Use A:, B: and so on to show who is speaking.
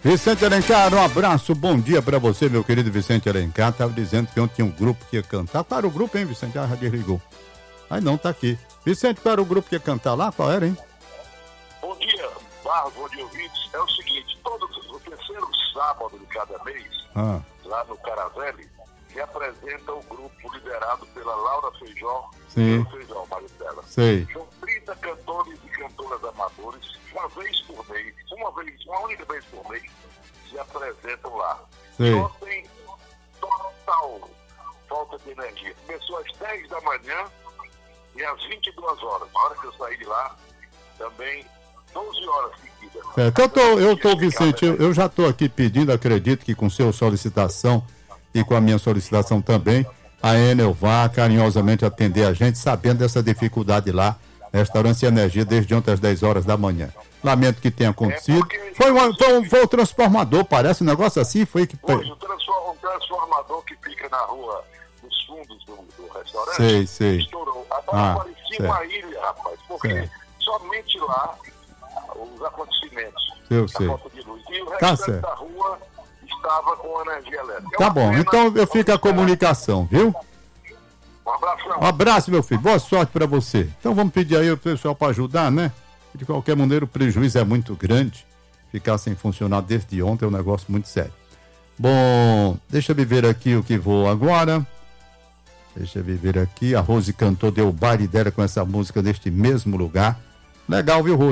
A: Vicente Alencar, um abraço, bom dia pra você, meu querido Vicente Alencar. Tava dizendo que ontem tinha um grupo que ia cantar. Qual era o grupo, hein, Vicente? Ah, já desligou. Aí não, tá aqui. Vicente, qual era o grupo que ia cantar lá? Qual era, hein?
B: Bom dia, Barros, bom dia, ouvintes. É o seguinte, o terceiro sábado de cada mês, lá no Caravelli, se apresenta o grupo liderado pela Laura Feijó.
A: Sim.
B: Feijó, o marido dela.
A: Sei.
B: São 30 cantores e cantoras amadores, uma única vez por mês, se apresentam lá.
A: Sei.
B: Só tem total falta de energia. Começou às 10 da manhã e às 22 horas. Na hora que eu saí de lá, também 12 horas seguidas.
A: Eu tô, Vicente, eu já tô aqui pedindo, acredito que com sua solicitação e com a minha solicitação também, a Enel vá carinhosamente atender a gente, sabendo dessa dificuldade lá, Restaurante Energia, desde ontem às 10 horas da manhã. Lamento que tenha acontecido. Foi o transformador, parece um negócio assim, foi que...
B: Hoje, um transformador que fica na rua, nos fundos do restaurante,
A: sei.
B: Estourou. Parecia uma ilha, rapaz, porque somente lá os acontecimentos da falta de luz. E o restante da rua estava com energia elétrica.
A: Tá bom, então eu fico a comunicação, viu? Um abraço, meu filho. Boa sorte pra você. Então vamos pedir aí o pessoal pra ajudar, né? De qualquer maneira, o prejuízo é muito grande. Ficar sem funcionar desde ontem é um negócio muito sério. Bom, deixa eu ver aqui o que vou agora. Deixa eu ver aqui. A Rose cantou, deu o baile dela com essa música neste mesmo lugar. Legal, viu, Rose?